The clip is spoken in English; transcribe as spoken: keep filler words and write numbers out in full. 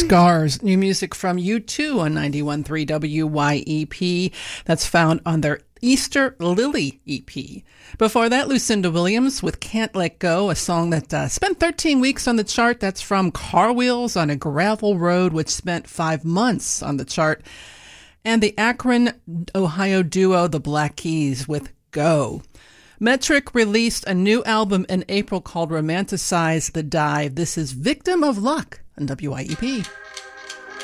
Scars, new music from U two on ninety-one point three W Y E P. That's found on their Easter Lily E P. Before that, Lucinda Williams with Can't Let Go, a song that uh, spent thirteen weeks on the chart. That's from Car Wheels on a Gravel Road, which spent five months on the chart. And the Akron, Ohio duo, the Black Keys, with Go. Metric released a new album in April called Romanticize the Dive. This is Victim of Luck on W Y E P.